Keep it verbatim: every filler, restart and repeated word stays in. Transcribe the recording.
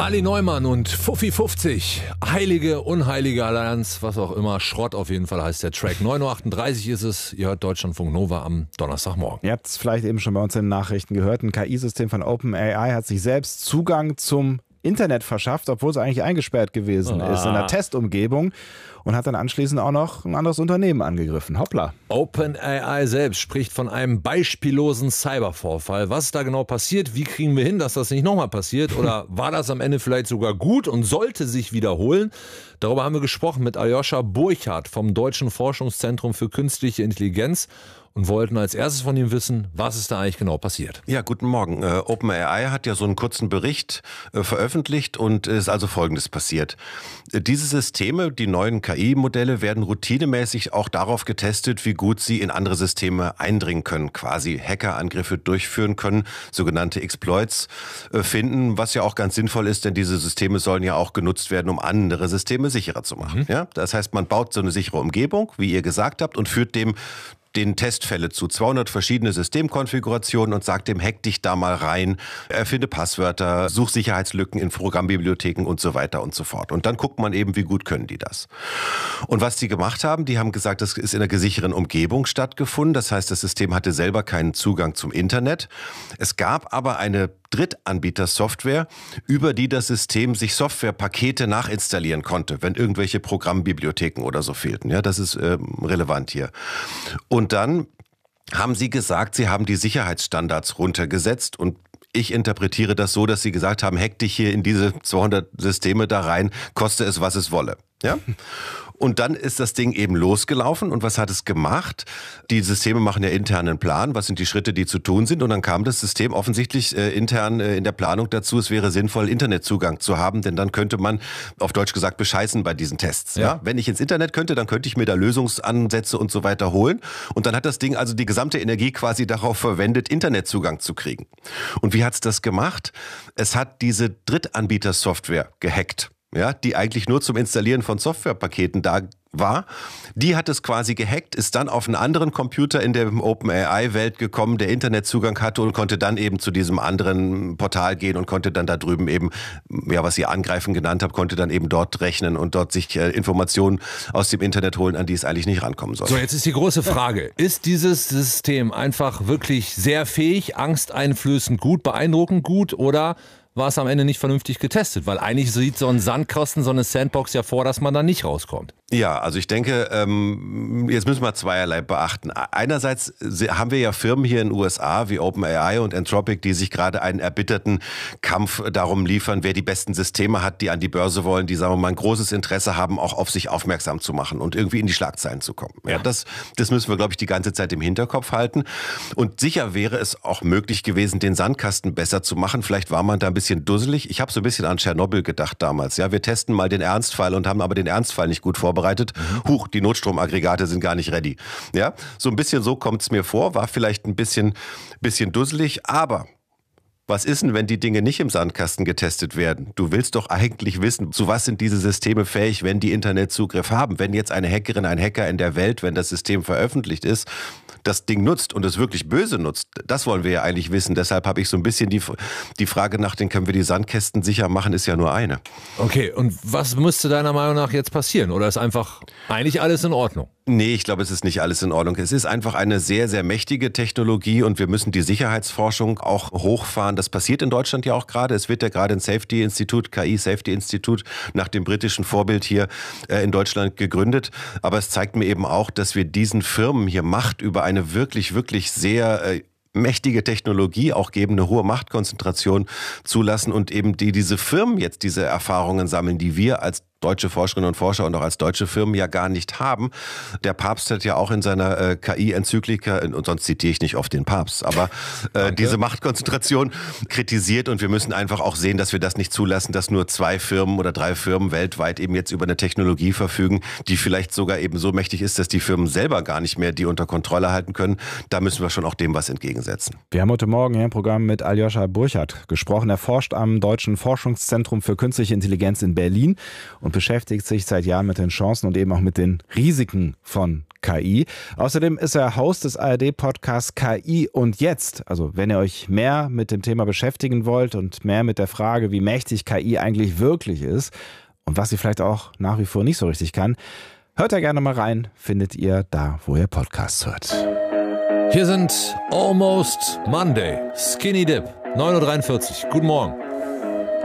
Ali Neumann und Fuffi fünfzig, heilige, unheilige Allianz, was auch immer, Schrott auf jeden Fall heißt der Track. neun Uhr achtunddreißig ist es, ihr hört Deutschlandfunk Nova am Donnerstagmorgen. Ihr habt es vielleicht eben schon bei uns in den Nachrichten gehört, ein K I-System von OpenAI hat sich selbst Zugang zum Internet verschafft, obwohl es eigentlich eingesperrt gewesen ah. ist in der Testumgebung und hat dann anschließend auch noch ein anderes Unternehmen angegriffen. Hoppla. OpenAI selbst spricht von einem beispiellosen Cybervorfall. Was ist da genau passiert? Wie kriegen wir hin, dass das nicht nochmal passiert? Oder war das am Ende vielleicht sogar gut und sollte sich wiederholen? Darüber haben wir gesprochen mit Aljoscha Burchardt vom Deutschen Forschungszentrum für Künstliche Intelligenz und wollten als erstes von ihm wissen, was ist da eigentlich genau passiert. Ja, guten Morgen. Äh, OpenAI hat ja so einen kurzen Bericht äh, veröffentlicht und es ist also Folgendes passiert. Äh, diese Systeme, die neuen K I-Modelle, werden routinemäßig auch darauf getestet, wie gut sie in andere Systeme eindringen können, quasi Hackerangriffe durchführen können, sogenannte Exploits äh, finden, was ja auch ganz sinnvoll ist, denn diese Systeme sollen ja auch genutzt werden, um andere Systeme sicherer zu machen. Mhm. Ja? Das heißt, man baut so eine sichere Umgebung, wie ihr gesagt habt, und führt dem den Testfälle zu, zweihundert verschiedene Systemkonfigurationen und sagt dem, hack dich da mal rein, erfinde Passwörter, such Sicherheitslücken in Programmbibliotheken und so weiter und so fort. Und dann guckt man eben, wie gut können die das. Und was die gemacht haben, die haben gesagt, das ist in einer gesicherten Umgebung stattgefunden. Das heißt, das System hatte selber keinen Zugang zum Internet. Es gab aber eine Drittanbieter-Software, über die das System sich Softwarepakete nachinstallieren konnte, wenn irgendwelche Programmbibliotheken oder so fehlten. Ja, das ist äh, relevant hier. Und dann haben sie gesagt, sie haben die Sicherheitsstandards runtergesetzt und ich interpretiere das so, dass sie gesagt haben, hack dich hier in diese zweihundert Systeme da rein, koste es, was es wolle. Ja? Und dann ist das Ding eben losgelaufen. Und was hat es gemacht? Die Systeme machen ja internen Plan. Was sind die Schritte, die zu tun sind? Und dann kam das System offensichtlich äh, intern äh, in der Planung dazu, es wäre sinnvoll, Internetzugang zu haben. Denn dann könnte man, auf Deutsch gesagt, bescheißen bei diesen Tests. Ja. Ja? Wenn ich ins Internet könnte, dann könnte ich mir da Lösungsansätze und so weiter holen. Und dann hat das Ding also die gesamte Energie quasi darauf verwendet, Internetzugang zu kriegen. Und wie hat es das gemacht? Es hat diese Drittanbieter-Software gehackt. Ja, die eigentlich nur zum Installieren von Softwarepaketen da war. Die hat es quasi gehackt, ist dann auf einen anderen Computer in der OpenAI-Welt gekommen, der Internetzugang hatte und konnte dann eben zu diesem anderen Portal gehen und konnte dann da drüben eben, ja, was ihr Angreifen genannt habt, konnte dann eben dort rechnen und dort sich äh, Informationen aus dem Internet holen, an die es eigentlich nicht rankommen soll. So, jetzt ist die große Frage, ist dieses System einfach wirklich sehr fähig, angsteinflößend gut, beeindruckend gut oder war es am Ende nicht vernünftig getestet? Weil eigentlich sieht so ein Sandkasten, so eine Sandbox ja vor, dass man da nicht rauskommt. Ja, also ich denke, ähm, jetzt müssen wir zweierlei beachten. Einerseits haben wir ja Firmen hier in den U S A wie OpenAI und Anthropic, die sich gerade einen erbitterten Kampf darum liefern, wer die besten Systeme hat, die an die Börse wollen, die, sagen wir mal, ein großes Interesse haben, auch auf sich aufmerksam zu machen und irgendwie in die Schlagzeilen zu kommen. Ja, das, das müssen wir, glaube ich, die ganze Zeit im Hinterkopf halten. Und sicher wäre es auch möglich gewesen, den Sandkasten besser zu machen. Vielleicht war man da ein bisschen dusselig. Ich habe so ein bisschen an Tschernobyl gedacht damals. Ja, wir testen mal den Ernstfall und haben aber den Ernstfall nicht gut vorbereitet. Mhm. Huch, die Notstromaggregate sind gar nicht ready. Ja, so ein bisschen so kommt es mir vor. War vielleicht ein bisschen, bisschen dusselig, aber was ist denn, wenn die Dinge nicht im Sandkasten getestet werden? Du willst doch eigentlich wissen, zu was sind diese Systeme fähig, wenn die Internetzugriff haben? Wenn jetzt eine Hackerin, ein Hacker in der Welt, wenn das System veröffentlicht ist, das Ding nutzt und es wirklich böse nutzt, das wollen wir ja eigentlich wissen. Deshalb habe ich so ein bisschen die, die Frage nach, den können wir die Sandkästen sicher machen, ist ja nur eine. Okay, und was müsste deiner Meinung nach jetzt passieren? Oder ist einfach eigentlich alles in Ordnung? Nee, ich glaube, es ist nicht alles in Ordnung. Es ist einfach eine sehr, sehr mächtige Technologie und wir müssen die Sicherheitsforschung auch hochfahren. Das passiert in Deutschland ja auch gerade. Es wird ja gerade ein Safety-Institut, K I-Safety-Institut nach dem britischen Vorbild hier äh, in Deutschland gegründet. Aber es zeigt mir eben auch, dass wir diesen Firmen hier Macht über eine wirklich, wirklich sehr äh, mächtige Technologie auch geben, eine hohe Machtkonzentration zulassen und eben die diese Firmen jetzt diese Erfahrungen sammeln, die wir als deutsche Forscherinnen und Forscher und auch als deutsche Firmen ja gar nicht haben. Der Papst hat ja auch in seiner äh, K I-Enzyklika, und sonst zitiere ich nicht oft den Papst, aber äh, diese Machtkonzentration kritisiert und wir müssen einfach auch sehen, dass wir das nicht zulassen, dass nur zwei Firmen oder drei Firmen weltweit eben jetzt über eine Technologie verfügen, die vielleicht sogar eben so mächtig ist, dass die Firmen selber gar nicht mehr die unter Kontrolle halten können. Da müssen wir schon auch dem was entgegensetzen. Wir haben heute Morgen hier im Programm mit Aljoscha Burchardt gesprochen. Er forscht am Deutschen Forschungszentrum für Künstliche Intelligenz in Berlin und und beschäftigt sich seit Jahren mit den Chancen und eben auch mit den Risiken von K I. Außerdem ist er Host des A R D-Podcasts K I und jetzt. Also wenn ihr euch mehr mit dem Thema beschäftigen wollt und mehr mit der Frage, wie mächtig K I eigentlich wirklich ist und was sie vielleicht auch nach wie vor nicht so richtig kann, hört da gerne mal rein, findet ihr da, wo ihr Podcasts hört. Hier sind Almost Monday, Skinny Dip, neun Uhr dreiundvierzig. Guten Morgen.